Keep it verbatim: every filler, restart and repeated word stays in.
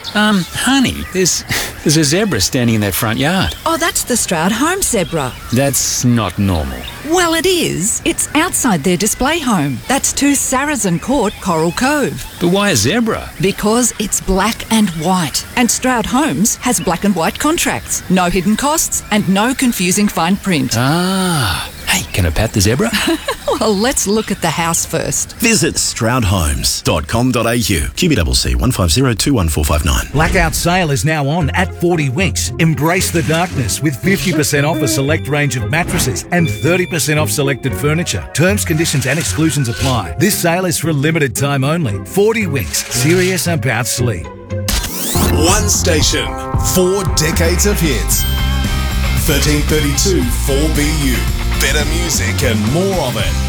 Um, honey, there's there's a zebra standing in their front yard. Oh, that's the Stroud Home zebra. That's not normal. Well, it is. It's outside their display home. That's two Saracen Court, Coral Cove. But why a zebra? Because it's black and white. And Stroud Homes has black and white contracts. No hidden costs and no confusing fine print. Ah. Hey, can I pat the zebra? Well, let's look at the house first. Visit stroud homes dot com dot a u. Q B C C one five zero two one four five nine. Blackout sale is now on at forty Winks. Embrace the darkness with fifty percent off a select range of mattresses and thirty percent off selected furniture. Terms, conditions and exclusions apply. This sale is for a limited time only. forty Winks. Serious about sleep. One station, four decades of hits. thirteen thirty-two four B U. Better music and more of it.